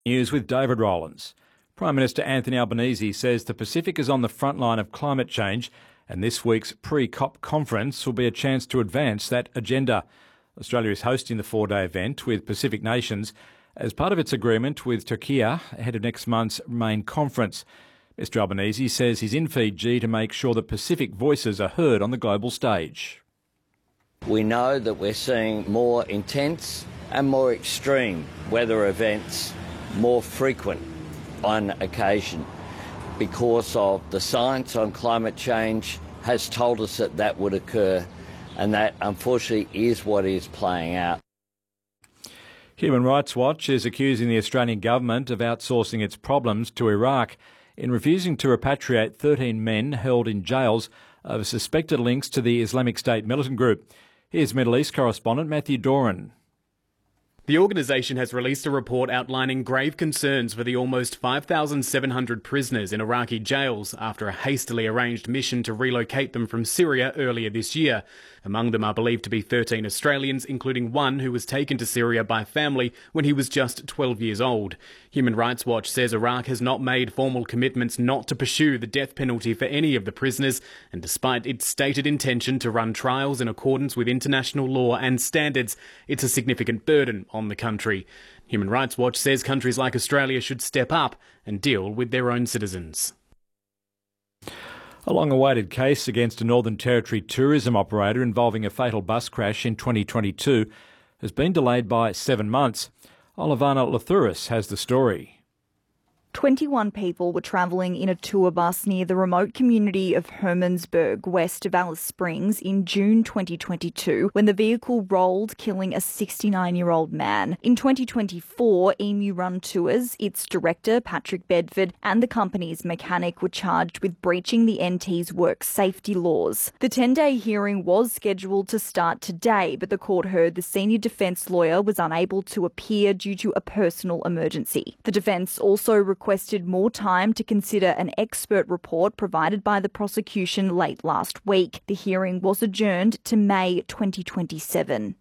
News with David Rowlands. Prime Minister Anthony Albanese says the Pacific is on the front line of climate change, and this week's pre-COP conference will be a chance to advance that agenda. Australia is hosting the four-day event with Pacific nations as part of its agreement with Turkey ahead of next month's main conference. Mr Albanese says he's in Fiji to make sure that Pacific voices are heard on the global stage. We know that we're seeing more intense and more extreme weather events more frequent on occasion because of the science on climate change has told us that that would occur, and that unfortunately is what is playing out. Human Rights Watch is accusing the Australian government of outsourcing its problems to Iraq in refusing to repatriate 13 men held in jails over suspected links to the Islamic State militant group. Here's Middle East correspondent Matthew Doran. The organisation has released a report outlining grave concerns for the almost 5,700 prisoners in Iraqi jails after a hastily arranged mission to relocate them from Syria earlier this year. Among them are believed to be 13 Australians, including one who was taken to Syria by family when he was just 12 years old. Human Rights Watch says Iraq has not made formal commitments not to pursue the death penalty for any of the prisoners, and despite its stated intention to run trials in accordance with international law and standards, it's a significant burden on the country. Human Rights Watch says countries like Australia should step up and deal with their own citizens. A long-awaited case against a Northern Territory tourism operator involving a fatal bus crash in 2022 has been delayed by 7 months. Olivana Lathouris has the story. 21 people were travelling in a tour bus near the remote community of Hermansburg, west of Alice Springs, in June 2022, when the vehicle rolled, killing a 69-year-old man. In 2024, Emu Run Tours, its director, Patrick Bedford, and the company's mechanic were charged with breaching the NT's work safety laws. The 10-day hearing was scheduled to start today, but the court heard the senior defence lawyer was unable to appear due to a personal emergency. The defence also requested more time to consider an expert report provided by the prosecution late last week. The hearing was adjourned to May 2027.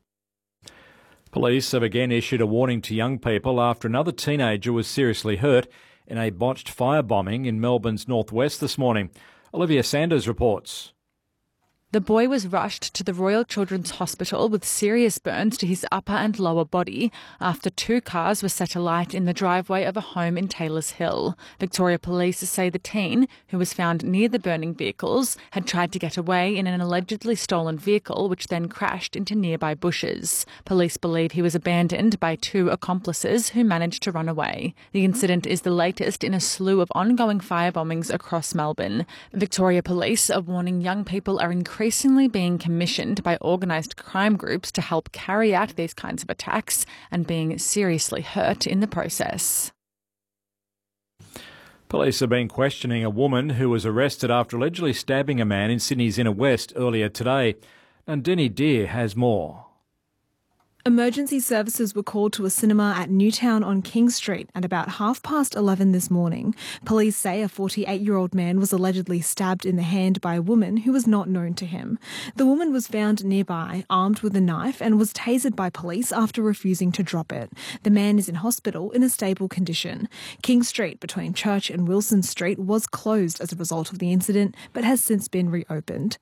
Police have again issued a warning to young people after another teenager was seriously hurt in a botched firebombing in Melbourne's northwest this morning. Olivia Sanders reports. The boy was rushed to the Royal Children's Hospital with serious burns to his upper and lower body after 2 cars were set alight in the driveway of a home in Taylors Hill. Victoria Police say the teen, who was found near the burning vehicles, had tried to get away in an allegedly stolen vehicle which then crashed into nearby bushes. Police believe he was abandoned by 2 accomplices who managed to run away. The incident is the latest in a slew of ongoing firebombings across Melbourne. Victoria Police are warning young people are increasingly being commissioned by organised crime groups to help carry out these kinds of attacks and being seriously hurt in the process. Police have been questioning a woman who was arrested after allegedly stabbing a man in Sydney's inner west earlier today. Nandini Deer has more. Emergency services were called to a cinema at Newtown on King Street at about 11:30 this morning. Police say a 48-year-old man was allegedly stabbed in the hand by a woman who was not known to him. The woman was found nearby, armed with a knife, and was tasered by police after refusing to drop it. The man is in hospital in a stable condition. King Street between Church and Wilson Street was closed as a result of the incident, but has since been reopened.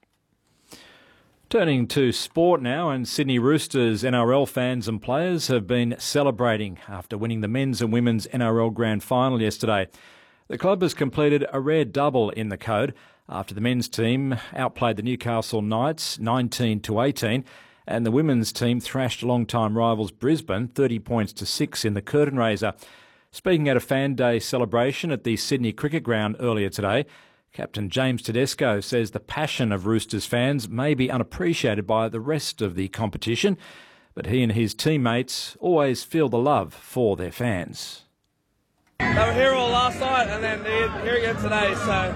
Turning to sport now, and Sydney Roosters NRL fans and players have been celebrating after winning the men's and women's NRL Grand Final yesterday. The club has completed a rare double in the code after the men's team outplayed the Newcastle Knights 19-18, and the women's team thrashed long-time rivals Brisbane 30 points to 6 in the curtain raiser. Speaking at a fan day celebration at the Sydney Cricket Ground earlier today, Captain James Tedesco says the passion of Roosters fans may be unappreciated by the rest of the competition, but he and his teammates always feel the love for their fans. They were here all last night and then they're here again today, so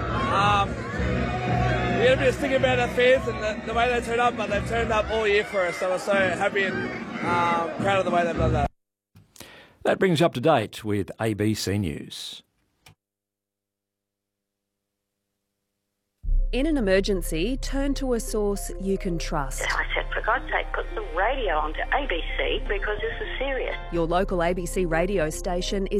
we had a bit of sticking about our fans and the way they turned up, but they've turned up all year for us, so we're so happy and proud of the way they've done that. That brings you up to date with ABC News. In an emergency, turn to a source you can trust. I said, for God's sake, put the radio onto ABC because this is serious. Your local ABC radio station is